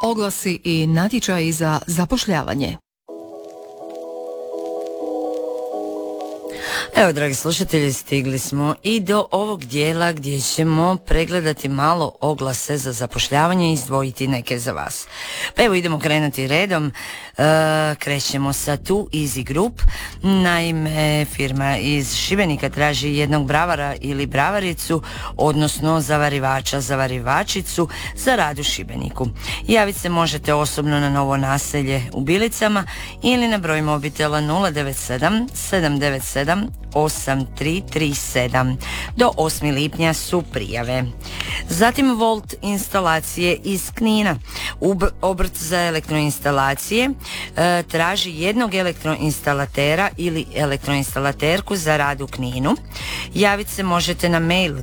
Oglasi i natječaji za zapošljavanje. Evo, dragi slušatelji, stigli smo i do ovog dijela gdje ćemo pregledati malo oglase za zapošljavanje i izdvojiti neke za vas. Pa evo, idemo krenuti redom. Krećemo sa Tu Easy Group. Naime, firma iz Šibenika traži jednog bravara ili bravaricu, odnosno zavarivača, zavarivačicu za rad u Šibeniku. Javiti se možete osobno na Novo Naselje u Bilicama ili na broj mobitela 097 797 8337. Do 8. lipnja su prijave. Zatim Volt instalacije iz Knina. Obrt za elektroinstalacije traži jednog elektroinstalatera ili elektroinstalaterku za rad u Kninu. Javiti se možete na mail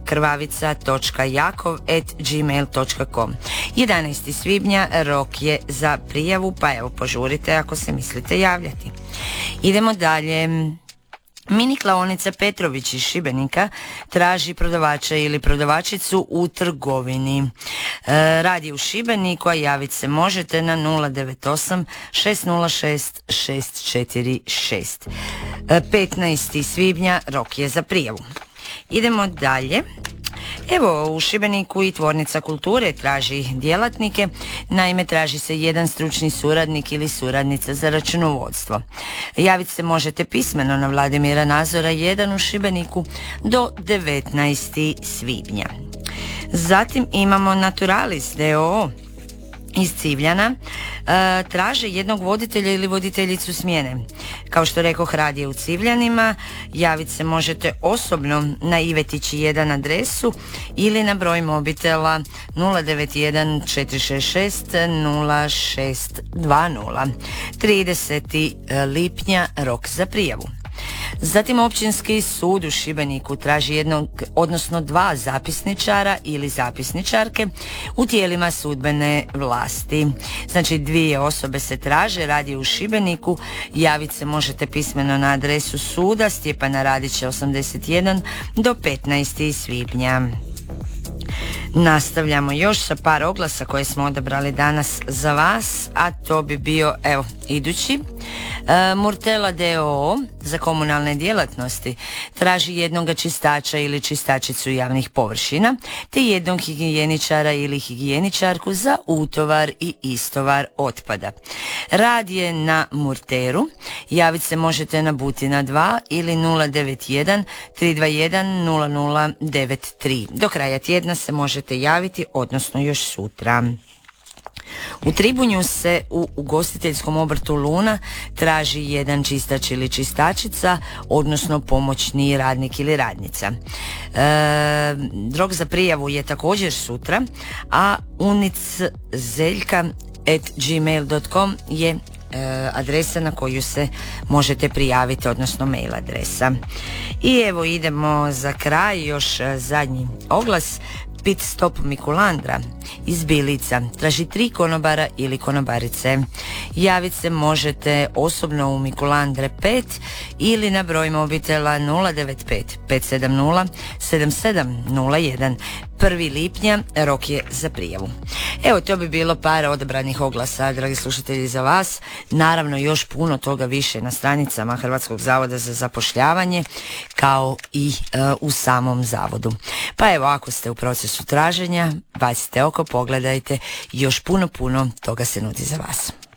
krvavica.jakov@gmail.com. 11. svibnja rok je za prijavu, pa evo požurite ako se mislite javljati. Idemo dalje. Mini klaonica Petrović iz Šibenika traži prodavača ili prodavačicu u trgovini. Radi u Šibeniku, a javiti se možete na 098 606 646. 15. svibnja rok je za prijavu. Idemo dalje. Evo, u Šibeniku i Tvornica kulture traži djelatnike. Naime, traži se jedan stručni suradnik ili suradnica za računovodstvo. Javiti se možete pismeno na Vladimira Nazora 1 u Šibeniku do 19. svibnja. Zatim imamo Naturalis d.o.o. iz Civljana. Traže jednog voditelja ili voditeljicu smjene. Kao što rekoh, radi je u Civljanima. Javiti se možete osobno na Ivetići 1 adresu ili na broj mobitela 091 466 0620. 30. lipnja rok za prijavu. Zatim Općinski sud u Šibeniku traži jednog, odnosno dva zapisničara ili zapisničarke u tijelima sudbene vlasti. Znači 2 osobe se traže, radi u Šibeniku. Javiti se možete pismeno na adresu suda Stjepana Radića 81 do 15. svibnja. Nastavljamo još sa par oglasa koje smo odabrali danas za vas, a to bi bio, evo, idući. Murtela d.o.o. za komunalne djelatnosti traži jednoga čistača ili čistačicu javnih površina, te jednog higijeničara ili higijeničarku za utovar i istovar otpada. Rad je na Murteru. Javiti se možete na Butina 2 ili 091 321 0093. Do kraja tjedna se možete javiti, odnosno još sutra. U Tribunju se u ugostiteljskom obrtu Luna traži jedan čistač ili čistačica, odnosno pomoćni radnik ili radnica. Rok za prijavu je također sutra, a uniczeljka@gmail.com je adresa na koju se možete prijaviti, odnosno mail adresa. I evo idemo za kraj još zadnji oglas. Pit Stop Mikulandra iz Bilica traži 3 konobara ili konobarice. Javiti se možete osobno u Mikulandre 5 ili na broj mobitela 095 570 7701. 1. lipnja rok je za prijavu. Evo, to bi bilo par odabranih oglasa, dragi slušatelji, za vas. Naravno, još puno toga više na stranicama Hrvatskog zavoda za zapošljavanje, kao i u samom zavodu. Pa evo, ako ste u procesu traženja, bacite oko, pogledajte, još puno toga se nudi za vas.